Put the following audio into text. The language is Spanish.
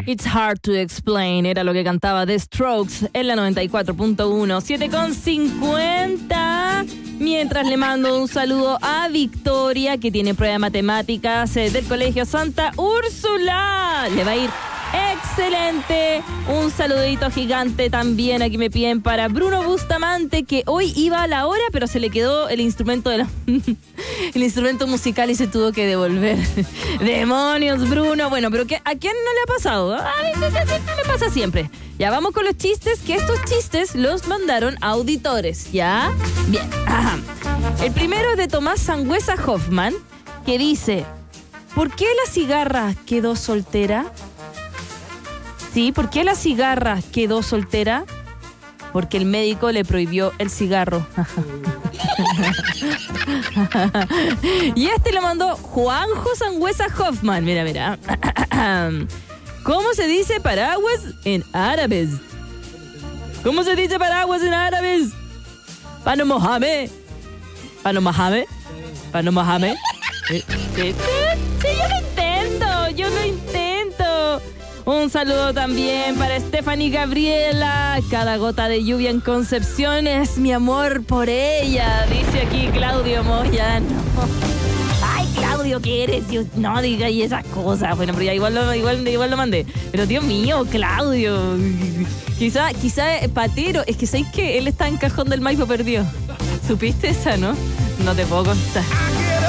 It's hard to explain, era lo que cantaba The Strokes en la 94.1, 7:50. Mientras le mando un saludo a Victoria, que tiene prueba de matemáticas del Colegio Santa Úrsula. Le va a ir excelente. Un saludito gigante también. Aquí me piden para Bruno Bustamante, que hoy iba a la hora, pero se le quedó el instrumento el instrumento musical y se tuvo que devolver. Demonios, Bruno. Bueno, pero ¿a quién no le ha pasado? A mí me pasa siempre. Ya vamos con los chistes, que estos chistes los mandaron auditores, ¿ya? Bien. Ajá. El primero es de Tomás Sangüesa Hoffman, que dice: ¿por qué la cigarra quedó soltera? Sí, ¿por qué la cigarra quedó soltera? Porque el médico le prohibió el cigarro. Y este lo mandó Juanjo Sangüesa Hoffman. Mira. ¿Cómo se dice paraguas en árabes? ¿Cómo se dice paraguas en árabes? Pano Mohamed. Pano Mohamed. Pano Mohamed. Sí, yo lo intento. Un saludo también para Stephanie Gabriela. Cada gota de lluvia en Concepción es mi amor por ella, dice aquí Claudio Moyano. Ay, Claudio, ¿qué eres? Dios, no digas esas cosas. Bueno, pero ya igual lo mandé. Pero Dios mío, Claudio. Quizá Patero. Es que sabéis que él está en Cajón del Maipo perdido. ¿Supiste esa, no? No te puedo contar.